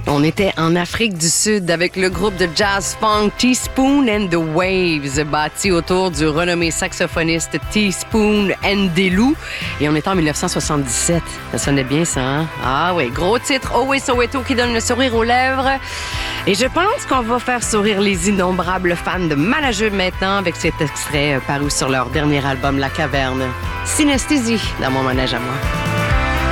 On était en Afrique du Sud avec le groupe de jazz funk Teaspoon and the Waves, bâti autour du renommé saxophoniste Teaspoon Ndelou. Et on était en 1977. Ça sonnait bien, ça, hein? Ah oui, gros titre, Always Soweto, qui donne le sourire aux lèvres. Et je pense qu'on va faire sourire les innombrables fans de Malajeux maintenant avec cet extrait paru sur leur dernier album La Caverne. Synesthésie dans mon manège à moi.